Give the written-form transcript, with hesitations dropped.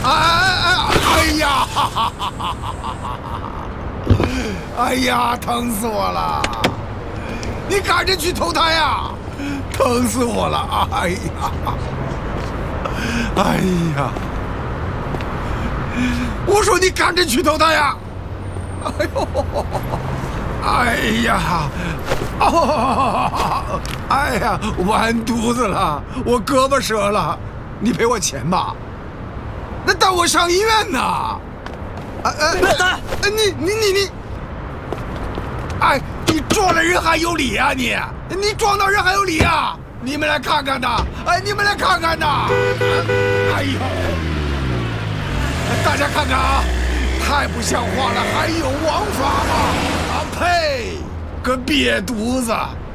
哎呀！哎呀，疼死我了！你赶着去投胎呀！疼死我了！哎呀！哎呀！我说你赶着去投胎呀！哎呦！哎呀！哦！哎呀，完犊子了！我胳膊折了，你赔我钱吧？那带我上医院呢？你！哎，你撞了人还有理啊你？你撞到人还有理啊？你们来看看呐！哎，你们来看看呐！哎呦，大家看看啊，太不像话了！还有王法吗？啊呸！个瘪犊子！